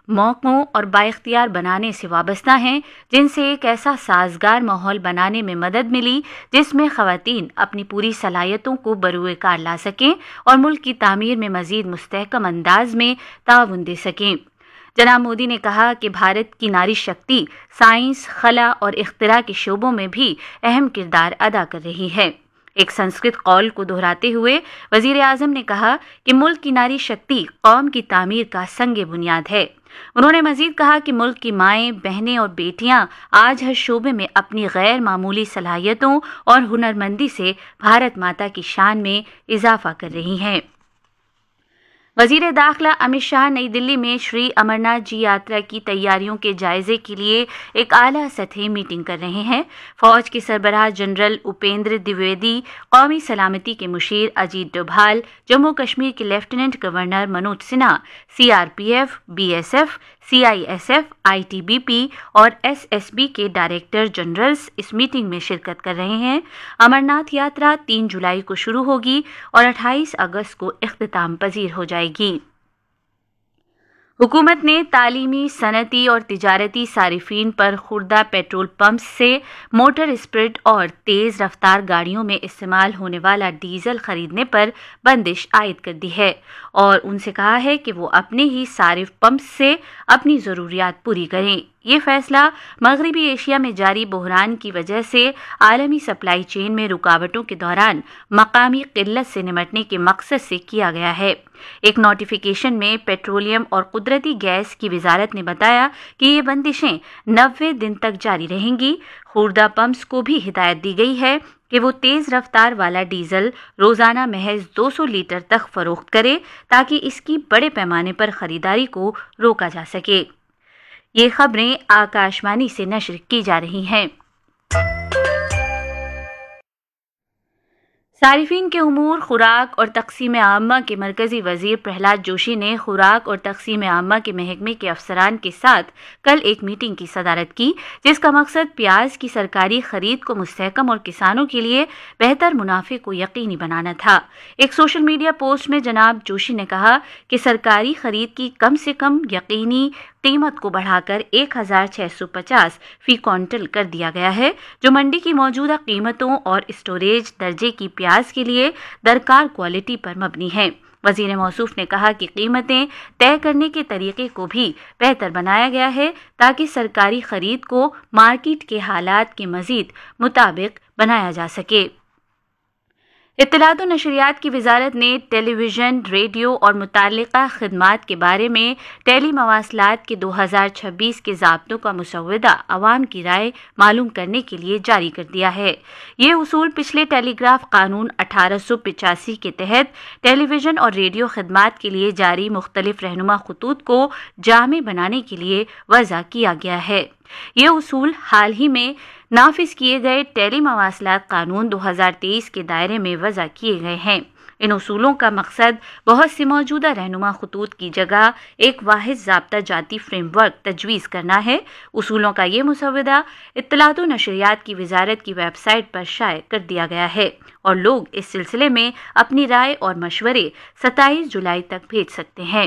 موقعوں اور بااختیار بنانے سے وابستہ ہیں، جن سے ایک ایسا سازگار ماحول بنانے میں مدد ملی جس میں خواتین اپنی پوری صلاحیتوں کو بروئے کار لا سکیں اور ملک کی تعمیر میں مزید مستحکم انداز میں تعاون دے سکیں۔ جناب مودی نے کہا کہ بھارت کی ناری شکتی سائنس، خلا اور اختراع کے شعبوں میں بھی اہم کردار ادا کر رہی ہے۔ ایک سنسکرت قول کو دہراتے ہوئے وزیر اعظم نے کہا کہ ملک کی ناری شکتی قوم کی تعمیر کا سنگ بنیاد ہے۔ انہوں نے مزید کہا کہ ملک کی مائیں، بہنیں اور بیٹیاں آج ہر شعبے میں اپنی غیر معمولی صلاحیتوں اور ہنرمندی سے بھارت ماتا کی شان میں اضافہ کر رہی ہیں۔ وزیر داخلہ امت شاہ نئی دلی میں شری امرناتھ جی یاترا کی تیاریوں کے جائزے کے لیے ایک اعلیٰ سطحی میٹنگ کر رہے ہیں۔ فوج کے سربراہ جنرل اپیندر دیویدی، قومی سلامتی کے مشیر اجیت ڈوبھال، جموں کشمیر کے lieutenant governor Manoj Sinha, CRPF، BSF، CISF، ITBP اور SSB کے ڈائریکٹر جنرلز اس میٹنگ میں شرکت کر رہے ہیں۔ امرناتھ یاترا 3 جولائی کو شروع ہوگی اور 28 اگست کو اختتام پذیر ہو جائے گی۔ حکومت نے تعلیمی، صنعتی اور تجارتی صارفین پر خوردہ پیٹرول پمپس سے موٹر اسپرٹ اور تیز رفتار گاڑیوں میں استعمال ہونے والا ڈیزل خریدنے پر بندش عائد کر دی ہے اور ان سے کہا ہے کہ وہ اپنے ہی صارف پمپس سے اپنی ضروریات پوری کریں۔ یہ فیصلہ مغربی ایشیا میں جاری بحران کی وجہ سے عالمی سپلائی چین میں رکاوٹوں کے دوران مقامی قلت سے نمٹنے کے مقصد سے کیا گیا ہے۔ ایک نوٹیفیکیشن میں پیٹرولیم اور قدرتی گیس کی وزارت نے بتایا کہ یہ بندشیں 90 دن تک جاری رہیں گی۔ خوردہ پمپس کو بھی ہدایت دی گئی ہے کہ وہ تیز رفتار والا ڈیزل روزانہ محض 200 لیٹر تک فروخت کرے تاکہ اس کی بڑے پیمانے پر خریداری کو روکا جا سکے۔ یہ خبریں آکاشوانی سے نشر کی جا رہی ہیں۔ صارفین کے امور، خوراک اور تقسیم عامہ کے مرکزی وزیر پرہلاد جوشی نے خوراک اور تقسیم عامہ کے محکمے کے افسران کے ساتھ کل ایک میٹنگ کی صدارت کی، جس کا مقصد پیاز کی سرکاری خرید کو مستحکم اور کسانوں کے لیے بہتر منافع کو یقینی بنانا تھا۔ ایک سوشل میڈیا پوسٹ میں جناب جوشی نے کہا کہ سرکاری خرید کی کم سے کم یقینی قیمت کو بڑھا کر 1650 فی کوئنٹل کر دیا گیا ہے، جو منڈی کی موجودہ قیمتوں اور اسٹوریج درجے کی پیاز کے لیے درکار کوالٹی پر مبنی ہے۔ وزیر موصوف نے کہا کہ قیمتیں طے کرنے کے طریقے کو بھی بہتر بنایا گیا ہے تاکہ سرکاری خرید کو مارکیٹ کے حالات کے مزید مطابق بنایا جا سکے۔ اطلاعات و نشریات کی وزارت نے ٹیلی ویژن، ریڈیو اور متعلقہ خدمات کے بارے میں ٹیلی مواصلات کے 2026 کے ضابطوں کا مسودہ عوام کی رائے معلوم کرنے کے لیے جاری کر دیا ہے۔ یہ اصول پچھلے ٹیلی گراف قانون 1885 کے تحت ٹیلی ویژن اور ریڈیو خدمات کے لیے جاری مختلف رہنما خطوط کو جامع بنانے کے لیے وضع کیا گیا ہے۔ یہ اصول حال ہی میں نافذ کیے گئے ٹیلی مواصلات قانون 2023 کے دائرے میں وضع کیے گئے ہیں۔ ان اصولوں کا مقصد بہت سے موجودہ رہنما خطوط کی جگہ ایک واحد ضابطہ جاتی فریم ورک تجویز کرنا ہے۔ اصولوں کا یہ مسودہ اطلاعات و نشریات کی وزارت کی ویب سائٹ پر شائع کر دیا گیا ہے اور لوگ اس سلسلے میں اپنی رائے اور مشورے 27 جولائی تک بھیج سکتے ہیں۔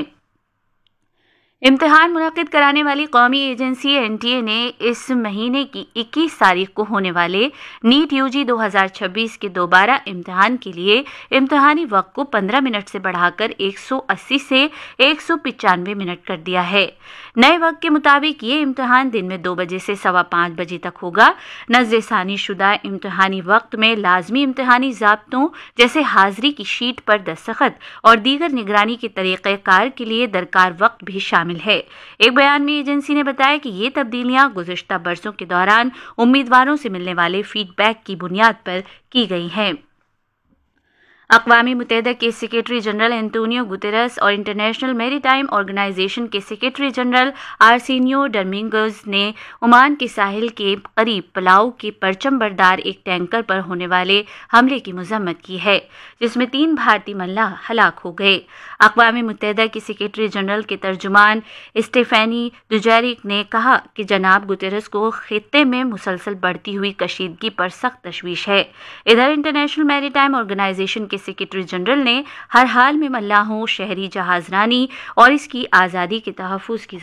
امتحان منعقد کرانے والی قومی ایجنسی NTA نے اس مہینے کی 21 تاریخ کو ہونے والے نیٹ UG 2026 کے دوبارہ امتحان کے لیے امتحانی وقت کو 15 منٹ سے بڑھا کر 180 سے 195 منٹ کر دیا ہے۔ نئے وقت کے مطابق یہ امتحان دن میں 2 بجے سے 5:15 بجے تک ہوگا۔ نظر ثانی شدہ امتحانی وقت میں لازمی امتحانی ضابطوں جیسے حاضری کی شیٹ پر دستخط اور دیگر نگرانی کے طریقہ کار کے لیے درکار وقت بھی شامل ہے۔ ایک بیان میں ایجنسی نے بتایا کہ یہ تبدیلیاں گزشتہ برسوں کے دوران امیدواروں سے ملنے والے فیڈ بیک کی بنیاد پر کی گئی ہیں۔ اقوام متحدہ کے سیکریٹری جنرل انٹونیو گوتیرس اور انٹرنیشنل میری ٹائم آرگنائزیشن کے سیکریٹری جنرل آرسینیو ڈومینگوز نے عمان کے ساحل کے قریب پلاؤ کے پرچم بردار ایک ٹینکر پر ہونے والے حملے کی مذمت کی ہے، جس میں 3 بھارتی ملاح ہلاک ہو گئے۔ اقوام متحدہ کے سیکریٹری جنرل کے ترجمان اسٹیفانی ڈوجیریک نے کہا کہ جناب گوتیرس کو خطے میں مسلسل بڑھتی ہوئی کشیدگی پر سخت تشویش ہے۔ ادھر انٹرنیشنل میری ٹائم آرگنائزیشن کے سیکریٹری جنرل نے ہر حال میں ملاحوں، شہری جہاز رانی اور اس کی آزادی کے تحفظ کی